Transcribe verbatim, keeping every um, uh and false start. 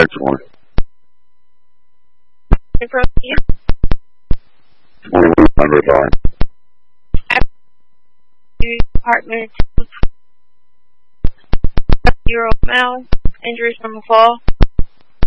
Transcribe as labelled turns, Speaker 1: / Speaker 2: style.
Speaker 1: Excellent. twenty-one hundred line.
Speaker 2: Department. Year old male. Injuries from a fall.